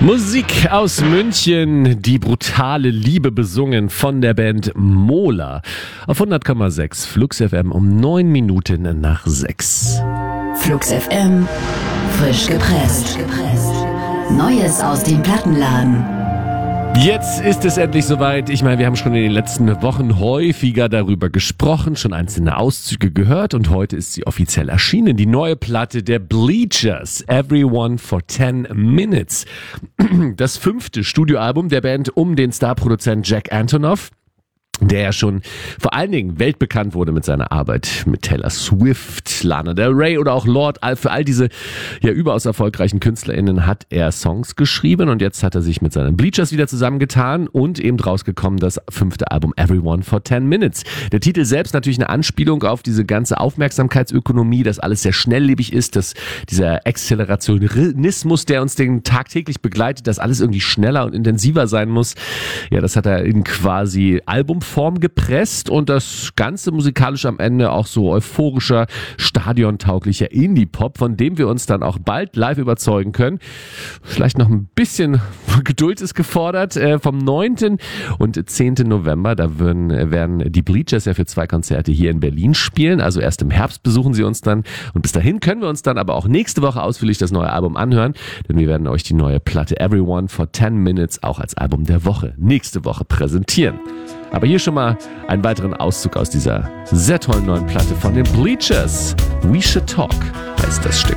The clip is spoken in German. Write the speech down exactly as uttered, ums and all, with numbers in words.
Musik aus München, die brutale Liebe besungen von der Band Mola. Auf hundert Komma sechs Flux F M um neun Minuten nach sechs. Flux F M, frisch gepresst. Neues aus dem Plattenladen. Jetzt ist es endlich soweit. Ich meine, wir haben schon in den letzten Wochen häufiger darüber gesprochen, schon einzelne Auszüge gehört und heute ist sie offiziell erschienen. Die neue Platte der Bleachers, Everyone for ten minutes. Das fünfte Studioalbum der Band um den Starproduzent Jack Antonoff, der ja schon vor allen Dingen weltbekannt wurde mit seiner Arbeit mit Taylor Swift, Lana Del Rey oder auch Lorde. Für all diese ja überaus erfolgreichen KünstlerInnen hat er Songs geschrieben und jetzt hat er sich mit seinen Bleachers wieder zusammengetan und eben rausgekommen das fünfte Album Everyone for ten minutes. Der Titel selbst natürlich eine Anspielung auf diese ganze Aufmerksamkeitsökonomie, dass alles sehr schnelllebig ist, dass dieser Accelerationismus, der uns den tagtäglich begleitet, dass alles irgendwie schneller und intensiver sein muss. Ja, das hat er in quasi Album Form gepresst und das Ganze musikalisch am Ende auch so euphorischer, stadiontauglicher Indie-Pop, von dem wir uns dann auch bald live überzeugen können. Vielleicht noch ein bisschen Geduld ist gefordert. Äh, vom neunten und zehnten November, da werden, werden die Bleachers ja für zwei Konzerte hier in Berlin spielen, also erst im Herbst besuchen sie uns dann und bis dahin können wir uns dann aber auch nächste Woche ausführlich das neue Album anhören, denn wir werden euch die neue Platte Everyone for ten minutes auch als Album der Woche nächste Woche präsentieren. Aber hier schon mal einen weiteren Auszug aus dieser sehr tollen neuen Platte von den Bleachers. We Should Talk heißt das Stück.